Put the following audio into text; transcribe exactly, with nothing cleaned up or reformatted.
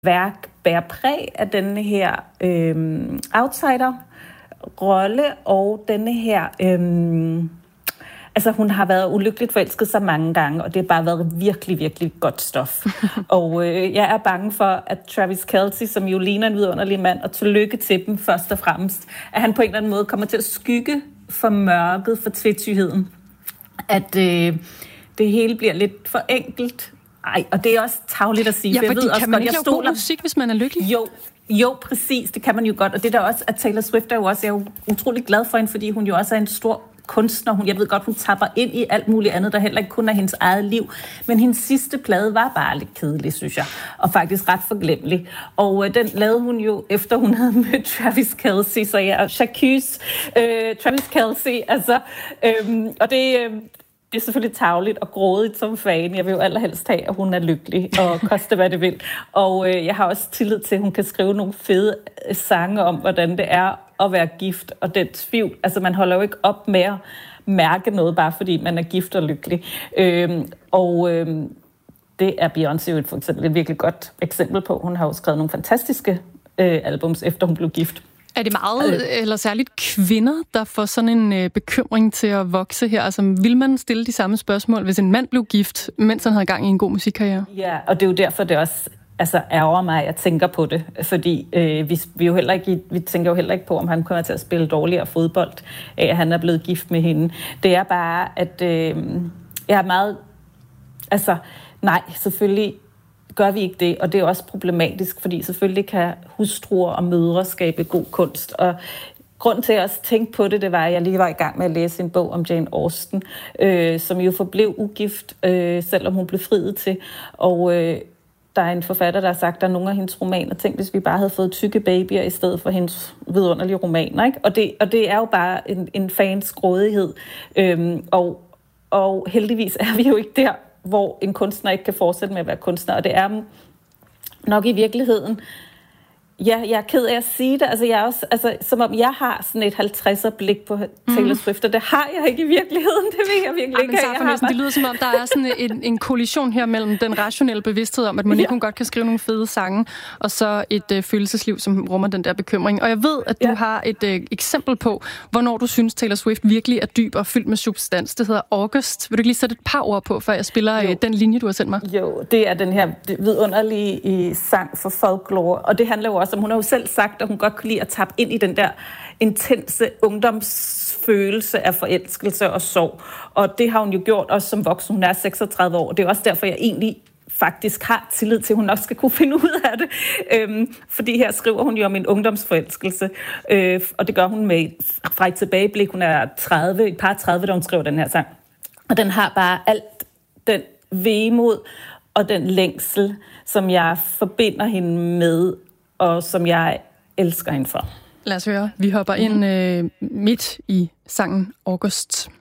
værk bærer præg af denne her øh, outsider-rolle og denne her... Øh, altså, hun har været ulykkeligt forelsket så mange gange, og det har bare været virkelig, virkelig godt stof. og øh, jeg er bange for, at Travis Kelce, som jo ligner en vidunderlig mand, og tillykke til dem først og fremmest, at han på en eller anden måde kommer til at skygge for mørket, for tvetydigheden. At øh, det hele bliver lidt for enkelt. Ej, og det er også tarveligt at sige. Ja, for fordi jeg ved kan også man godt, ikke jeg lave stoler... god musik, hvis man er lykkelig? Jo, jo, præcis, det kan man jo godt. Og det der også, at Taylor Swift er jo også, jeg er jo utrolig glad for hende, fordi hun jo også er en stor kunstner. Hun, jeg ved godt, hun tapper ind i alt muligt andet, der heller ikke kun er hendes eget liv. Men hendes sidste plade var bare lidt kedelig, synes jeg. Og faktisk ret forglemmelig. Og øh, den lavede hun jo, efter hun havde mødt Travis Kelce. Så ja, Jacques, øh, Travis Kelce, altså. Øh, og det... Øh, Det er selvfølgelig tarveligt og grådigt som fan. Jeg vil jo allerhelst have, at hun er lykkelig og koste, hvad det vil. Og øh, jeg har også tillid til, at hun kan skrive nogle fede sange om, hvordan det er at være gift. Og den tvivl, altså man holder jo ikke op med at mærke noget, bare fordi man er gift og lykkelig. Øhm, og øhm, det er Beyoncé jo for eksempel et virkelig godt eksempel på. Hun har jo skrevet nogle fantastiske øh, albums, efter hun blev gift. Er det meget, øh. eller særligt kvinder, der får sådan en øh, bekymring til at vokse her? Altså, vil man stille de samme spørgsmål, hvis en mand blev gift, mens han havde gang i en god musikkarriere? Ja, og det er jo derfor, det også altså, ærger mig, at jeg tænker på det. Fordi øh, vi, vi, jo heller ikke, vi tænker jo heller ikke på, om han kommer til at spille dårligere fodbold, at han er blevet gift med hende. Det er bare, at øh, jeg er meget... Altså, nej, selvfølgelig... gør vi ikke det, og det er også problematisk, fordi selvfølgelig kan hustruer og mødre skabe god kunst, og grunden til at jeg også tænkte på det, det var, at jeg lige var i gang med at læse en bog om Jane Austen, øh, som jo forblev ugift, øh, selvom hun blev friet til, og øh, der er en forfatter, der har sagt, at der er nogle af hendes romaner, tænk hvis vi bare havde fået tykke babyer i stedet for hendes vidunderlige romaner, ikke? Og det, og det er jo bare en, en fans grådighed, øh, og, og heldigvis er vi jo ikke der, hvor en kunstner ikke kan fortsætte med at være kunstner. Og det er nok i virkeligheden... Ja, jeg er ked af at sige det. Altså, jeg er også, altså, som om jeg har sådan et halvtredser blik på Taylor Swift, og det har jeg ikke i virkeligheden. Det vil jeg virkelig ikke have. Næsten, det lyder som om, der er sådan en, en kollision her mellem den rationelle bevidsthed om, at man ikke ja. godt kan skrive nogle fede sange, og så et øh, følelsesliv, som rummer den der bekymring. Og jeg ved, at du ja. har et øh, eksempel på, hvornår du synes, Taylor Swift virkelig er dyb og fyldt med substans. Det hedder August. Vil du lige sætte et par ord på, før jeg spiller øh, den linje, du har sendt mig? Jo, det er den her vidunderlige sang for folklore, og det handler jo også som hun har jo selv sagt, at hun godt kan lide at tappe ind i den der intense ungdomsfølelse af forelskelse og sorg. Og det har hun jo gjort også som voksen. Hun er seksogtredive år. Det er også derfor, jeg egentlig faktisk har tillid til, at hun nok skal kunne finde ud af det. Øhm, fordi her skriver hun jo om en ungdomsforelskelse. Øh, og det gør hun med fra et tilbageblik. Hun er tredive, et par tredive, da hun skriver den her sang. Og den har bare alt den vemod og den længsel, som jeg forbinder hende med, og som jeg elsker hende for. Lad os høre. Vi hopper ind øh, midt i sangen August.